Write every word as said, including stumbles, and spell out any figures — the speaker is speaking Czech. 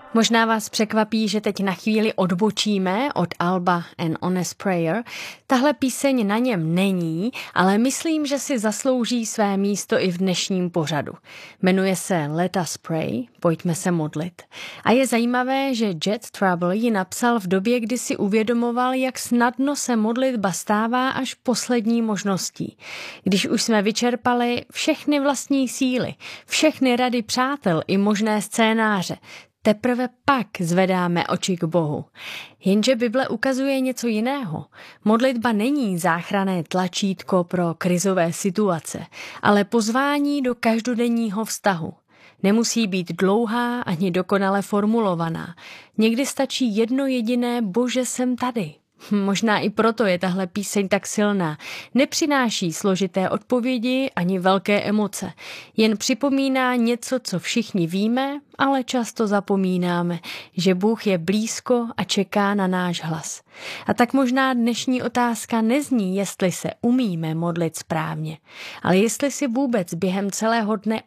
Možná vás překvapí, že teď na chvíli odbočíme od alba An Honest Prayer. Tahle píseň na něm není, ale myslím, že si zaslouží své místo i v dnešním pořadu. Jmenuje se Let Us Pray, pojďme se modlit. A je zajímavé, že Jet Trouble ji napsal v době, kdy si uvědomoval, jak snadno se modlitba stává až poslední možností. Když už jsme vyčerpali všechny vlastní síly, všechny rady přátel i možné scénáře, teprve pak zvedáme oči k Bohu. Jenže Bible ukazuje něco jiného. Modlitba není záchranné tlačítko pro krizové situace, ale pozvání do každodenního vztahu. Nemusí být dlouhá ani dokonale formulovaná. Někdy stačí jedno jediné Bože, jsem tady. Možná i proto je tahle píseň tak silná. Nepřináší složité odpovědi ani velké emoce. Jen připomíná něco, co všichni víme, ale často zapomínáme, že Bůh je blízko a čeká na náš hlas. A tak možná dnešní otázka nezní, jestli se umíme modlit správně, ale jestli si vůbec během celého dne